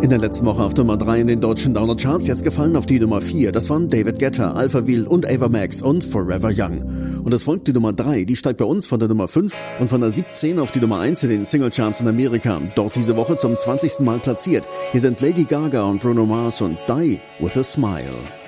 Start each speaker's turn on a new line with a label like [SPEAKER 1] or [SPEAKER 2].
[SPEAKER 1] In der letzten Woche auf Nummer 3 in den deutschen Download-Charts, jetzt gefallen auf die Nummer 4. Das waren David Guetta, Alphaville und Ava Max und Forever Young. Und es folgt die Nummer 3, die steigt bei uns von der Nummer 5 und von der 17 auf die Nummer 1 in den Singlecharts in Amerika. Dort diese Woche zum 20. Mal platziert. Hier sind Lady Gaga und Bruno Mars und Die With A Smile.